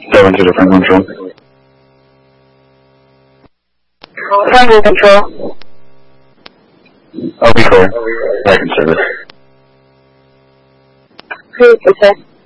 Step into the front control. Front control. I'll be clear. Back in service. Please, sir.